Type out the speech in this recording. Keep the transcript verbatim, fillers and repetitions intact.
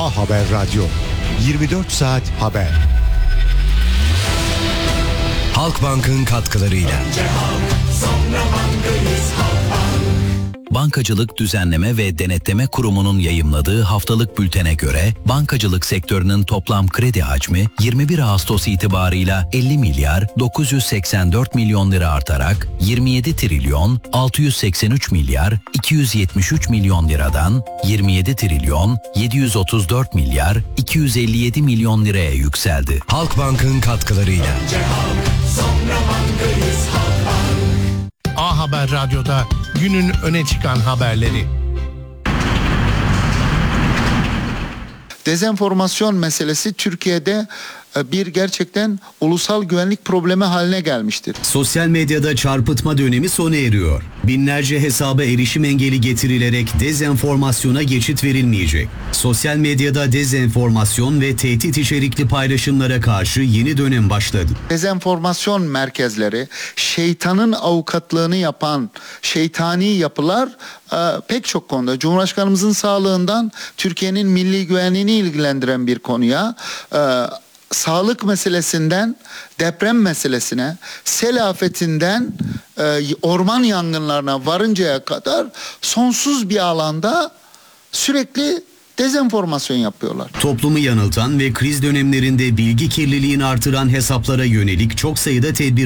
A Haber Radyo, yirmi dört saat haber. Halkbank'ın katkılarıyla. Bankacılık Düzenleme ve Denetleme Kurumu'nun yayımladığı haftalık bültene göre bankacılık sektörünün toplam kredi hacmi yirmi bir Ağustos itibarıyla elli milyar dokuz yüz seksen dört milyon lira artarak yirmi yedi trilyon altı yüz seksen üç milyar iki yüz yetmiş üç milyon liradan yirmi yedi trilyon yedi yüz otuz dört milyar iki yüz elli yedi milyon liraya yükseldi. Halkbank'ın katkılarıyla. A Haber Radyo'da günün öne çıkan haberleri. Dezenformasyon meselesi Türkiye'de bir gerçekten ulusal güvenlik problemi haline gelmiştir. Sosyal medyada çarpıtma dönemi sona eriyor. Binlerce hesaba erişim engeli getirilerek dezenformasyona geçit verilmeyecek. Sosyal medyada dezenformasyon ve tehdit içerikli paylaşımlara karşı yeni dönem başladı. Dezenformasyon merkezleri, şeytanın avukatlığını yapan şeytani yapılar e, pek çok konuda, Cumhurbaşkanımızın sağlığından Türkiye'nin milli güvenliğini ilgilendiren bir konuya, e, sağlık meselesinden deprem meselesine, sel afetinden e, orman yangınlarına varıncaya kadar sonsuz bir alanda sürekli dezenformasyon yapıyorlar. Toplumu yanıltan ve kriz dönemlerinde bilgi kirliliğini artıran hesaplara yönelik çok sayıda tedbir